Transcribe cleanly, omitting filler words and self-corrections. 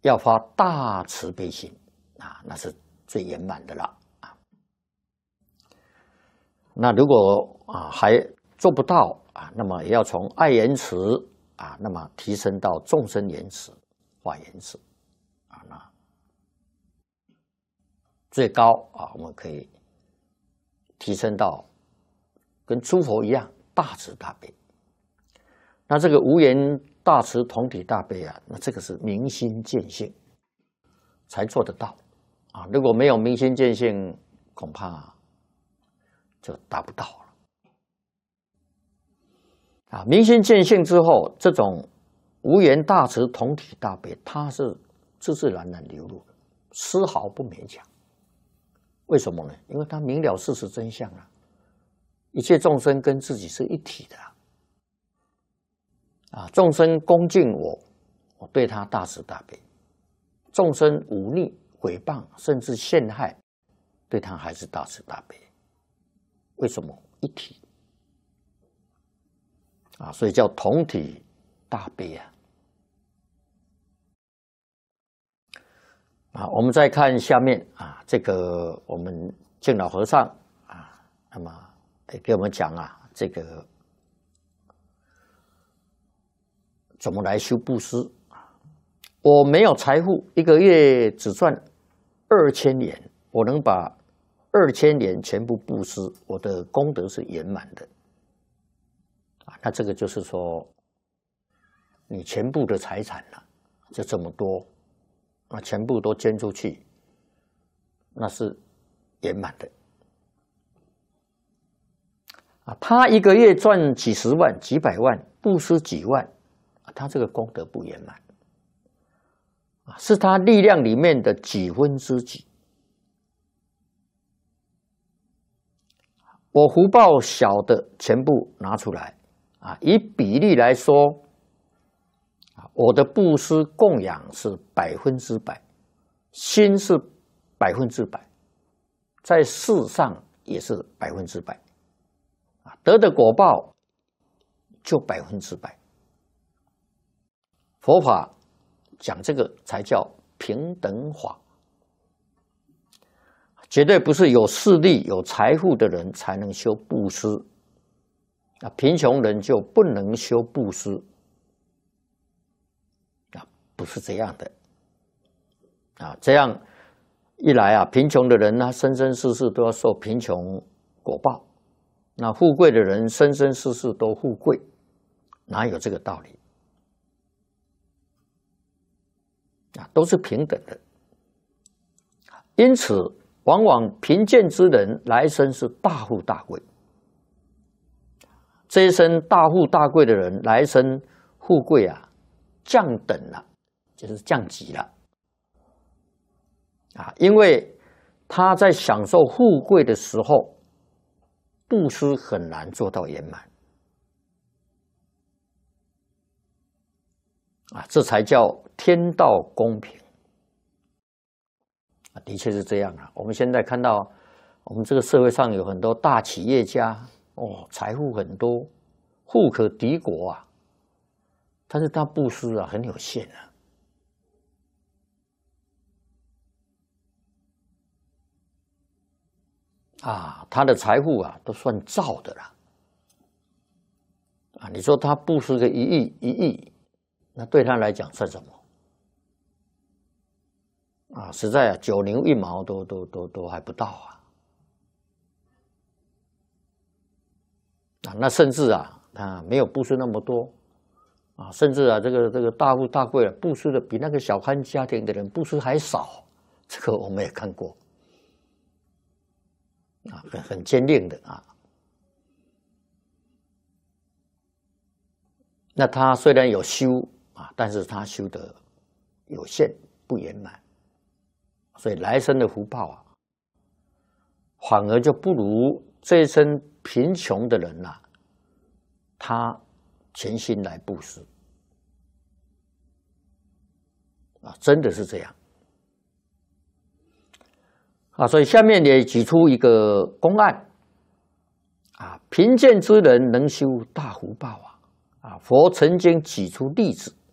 要发大慈悲心啊，那是最圆满的了啊。那如果还做不到啊，那么也要从爱言慈啊，那么提升到众生言慈、化言慈啊，那最高啊，我们可以提升到跟诸佛一样大慈大悲。那这个无言大慈同体大悲啊，那这个是明心见性才做得到啊。如果没有明心见性，恐怕就达不到了啊。明心见性之后，这种无言大慈同体大悲，它是自自然然流露的，丝毫不勉强。为什么呢？因为它明了事实真相啊，一切众生跟自己是一体的啊。众生恭敬我，我对他大慈大悲；众生忤逆、诽谤，甚至陷害，对他还是大慈大悲。为什么？一体啊，所以叫同体大悲啊。啊，我们再看下面啊，这个我们净老和尚啊，那么给我们讲啊，这个怎么来修布施啊？我没有财富，一个月只赚2000年，我能把2000年全部布施，我的功德是圆满的啊。那这个就是说，你全部的财产了，就这么多。全部都捐出去，那是圆满的啊。他一个月赚几十万、几百万，布施几万，他这个功德不圆满啊，是他力量里面的几分之几。我福报小的全部拿出来啊，以比例来说。我的布施供养是100%，心是100%，在事上也是100%，得的果报就100%。佛法讲这个才叫平等法，绝对不是有势力、有财富的人才能修布施，贫穷人就不能修布施。不是这样的啊！这样一来啊，贫穷的人呢，生生世世都要受贫穷果报；那富贵的人，生生世世都富贵，哪有这个道理啊？都是平等的。因此，往往贫贱之人来生是大富大贵，这一生大富大贵的人来生富贵啊，降等了。就是降级了啊！因为他在享受富贵的时候，布施很难做到圆满啊，这才叫天道公平啊！的确是这样啊！我们现在看到，我们这个社会上有很多大企业家哦，财富很多，富可敌国啊，但是他布施啊很有限啊。他的财富啊，都算造的了啊！你说他布施个1亿，那对他来讲算什么啊？实在啊，9牛1毛都还不到啊！那甚至啊，他没有布施那么多啊，甚至啊，这个大富大贵布施的比那个小康家庭的人布施还少，这个我们也看过。很坚定的啊。那他虽然有修啊，但是他修的有限不圆满，所以来生的福报啊，反而就不如这一生贫穷的人啊，他全心来布施啊，真的是这样。所以下面也举出一个公案贫贱之人能修大福报佛曾经举出例子